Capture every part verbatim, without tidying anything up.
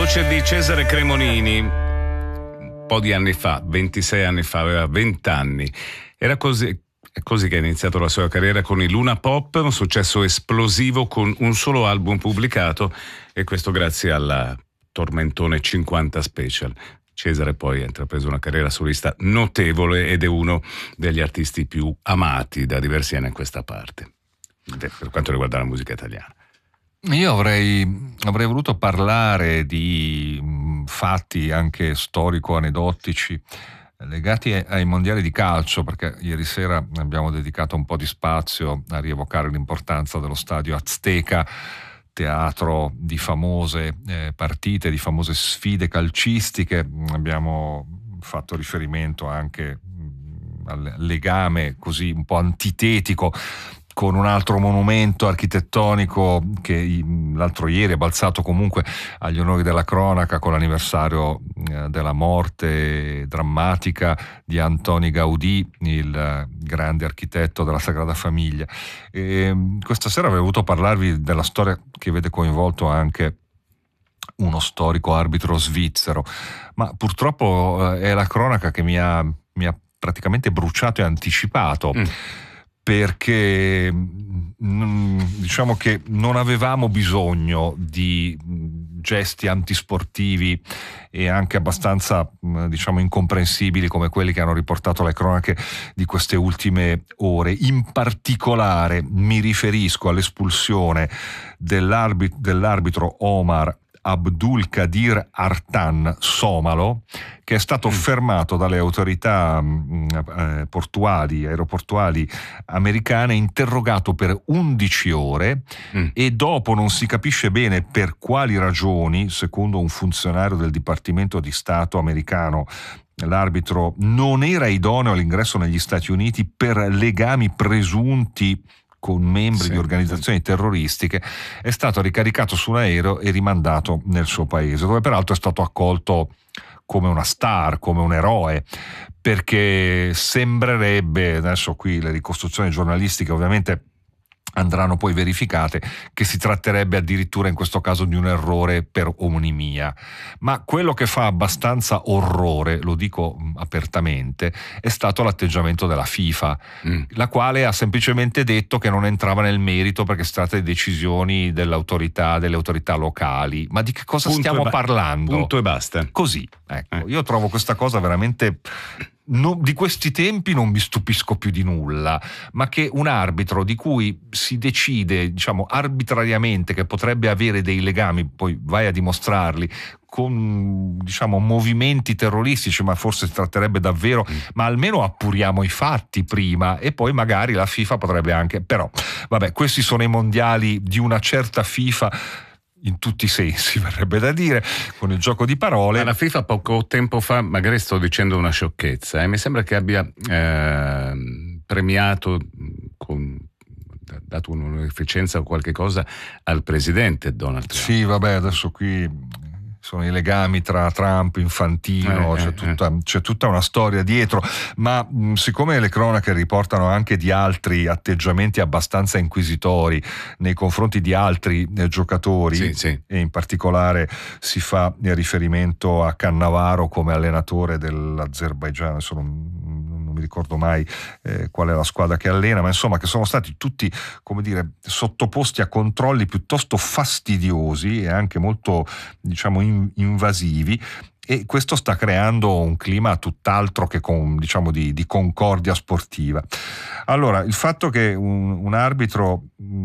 Voce di Cesare Cremonini, un po' di anni fa, ventisei anni fa, aveva venti anni. Era così, è così che ha iniziato la sua carriera con i Luna Pop, un successo esplosivo con un solo album pubblicato, e questo grazie alla Tormentone cinquanta Special. Cesare poi ha intrapreso una carriera solista notevole ed è uno degli artisti più amati da diversi anni a questa parte, per quanto riguarda la musica italiana. Io avrei, avrei voluto parlare di mh, fatti anche storico-aneddotici legati ai, ai mondiali di calcio, perché ieri sera abbiamo dedicato un po' di spazio a rievocare l'importanza dello stadio Azteca, teatro di famose eh, partite, di famose sfide calcistiche. Abbiamo fatto riferimento anche mh, al legame così un po' antitetico con un altro monumento architettonico che l'altro ieri è balzato comunque agli onori della cronaca con l'anniversario della morte drammatica di Antoni Gaudì, il grande architetto della Sagrada Famiglia. E questa sera avrei voluto parlarvi della storia che vede coinvolto anche uno storico arbitro svizzero, ma purtroppo è la cronaca che mi ha, mi ha praticamente bruciato e anticipato. Mm. Perché diciamo che non avevamo bisogno di gesti antisportivi e anche abbastanza diciamo incomprensibili come quelli che hanno riportato le cronache di queste ultime ore. In particolare mi riferisco all'espulsione dell'arbit- dell'arbitro Omar Abdul Qadir Artan somalo, che è stato mm. fermato dalle autorità eh, portuali, aeroportuali americane, interrogato per undici ore mm. e dopo non si capisce bene per quali ragioni, secondo un funzionario del Dipartimento di Stato americano, l'arbitro non era idoneo all'ingresso negli Stati Uniti per legami presunti con membri sì, di organizzazioni sì. terroristiche, è stato ricaricato su un aereo e rimandato nel suo paese, dove peraltro è stato accolto come una star, come un eroe, perché sembrerebbe, adesso qui le ricostruzioni giornalistiche ovviamente andranno poi verificate, che si tratterebbe addirittura in questo caso di un errore per omonimia. Ma quello che fa abbastanza orrore, lo dico apertamente, è stato l'atteggiamento della FIFA, mm. la quale ha semplicemente detto che non entrava nel merito perché si tratta di decisioni dell'autorità, delle autorità locali. Ma di che cosa punto stiamo ba- parlando? Punto e basta. Così, ecco, eh. io trovo questa cosa veramente... No, di questi tempi non mi stupisco più di nulla, ma che un arbitro di cui si decide, diciamo, arbitrariamente che potrebbe avere dei legami, poi vai a dimostrarli, con, diciamo, movimenti terroristici, ma forse si tratterebbe davvero, mm. ma almeno appuriamo i fatti prima e poi magari la FIFA potrebbe anche, però, vabbè, questi sono i mondiali di una certa FIFA, in tutti i sensi, verrebbe da dire, con il gioco di parole. Ma la FIFA poco tempo fa, magari sto dicendo una sciocchezza, e eh, mi sembra che abbia eh, premiato, con, dato un'onorificenza o qualche cosa al presidente Donald Trump. Sì, vabbè, adesso qui sono i legami tra Trump, Infantino, eh, c'è, eh, tutta, eh. c'è tutta una storia dietro, ma mh, siccome le cronache riportano anche di altri atteggiamenti abbastanza inquisitori nei confronti di altri eh, giocatori, sì, sì. e in particolare si fa riferimento a Cannavaro come allenatore dell'Azerbaigian, adesso non, non mi ricordo mai eh, qual è la squadra che allena, ma insomma che sono stati tutti, come dire, sottoposti a controlli piuttosto fastidiosi e anche molto, diciamo, invasivi, e questo sta creando un clima tutt'altro che con, diciamo, di, di concordia sportiva. Allora, il fatto che un, un arbitro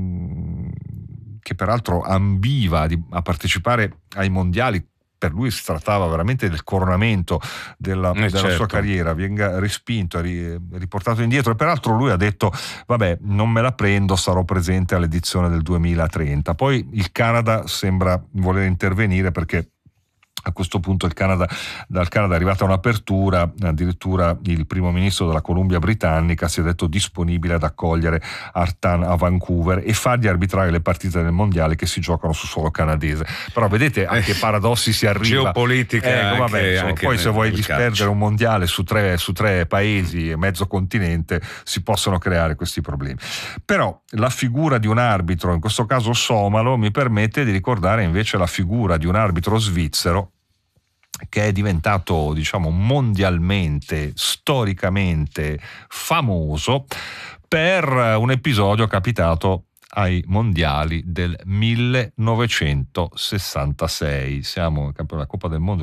mh, che peraltro ambiva di, a partecipare ai mondiali, per lui si trattava veramente del coronamento della, eh, della certo. sua carriera, venga respinto, riportato indietro, e peraltro lui ha detto vabbè, non me la prendo, sarò presente all'edizione del duemilatrenta. Poi il Canada sembra voler intervenire perché A questo punto il Canada, dal Canada è arrivata un'apertura, addirittura il primo ministro della Columbia Britannica si è detto disponibile ad accogliere Artan a Vancouver e fargli arbitrare le partite del mondiale che si giocano su suolo canadese. Però vedete a che paradossi si arriva. Geopolitica, ecco, anche, vabbè, insomma, anche poi se vuoi nel disperdere calcio. un mondiale su tre, su tre paesi e mezzo continente si possono creare questi problemi. Però la figura di un arbitro, in questo caso somalo, mi permette di ricordare invece la figura di un arbitro svizzero che è diventato, diciamo, mondialmente, storicamente famoso per un episodio capitato ai mondiali del millenovecentosessantasei. Siamo alla Coppa del Mondo